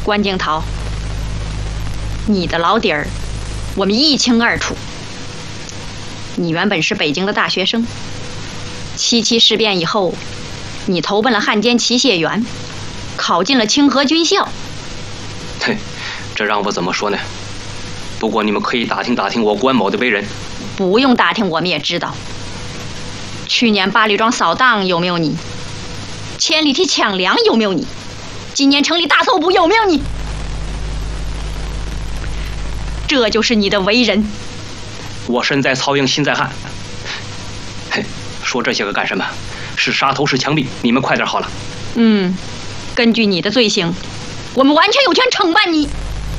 关敬涛，你的老底儿，我们一清二楚。你原本是北京的大学生，77事变以后，你投奔了汉奸齐燮元，考进了清河军校。 嘿，这让我怎么说呢？不过你们可以打听打听我关某的为人。 不用打听，我们也知道。去年八里庄扫荡有没有你？千里堤抢粮有没有你？今年城里大搜捕有没有你？这就是你的为人。 我身在曹营心在汉。嘿，说这些个干什么？是杀头是枪毙，你们快点好了。 根据你的罪行，我们完全有权惩办你。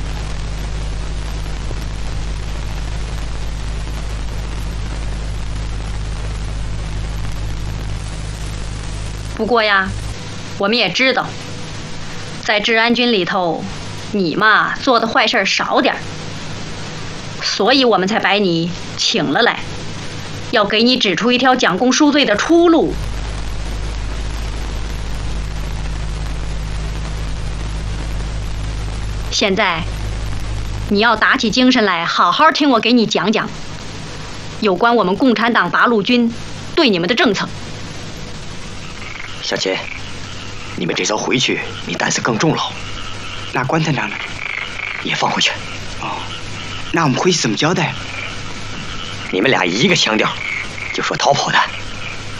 不过呀，我们也知道，在治安军里头，你嘛做的坏事少点儿，所以我们才把你请了来，要给你指出一条奖功赎罪的出路。现在，你要打起精神来，好好听我给你讲讲有关我们共产党八路军对你们的政策。 小钱，你们这遭回去，你担子更重了。 那关探长呢？ 也放回去。 哦，那我们回去怎么交代？ 你们俩一个腔调，就说逃跑的。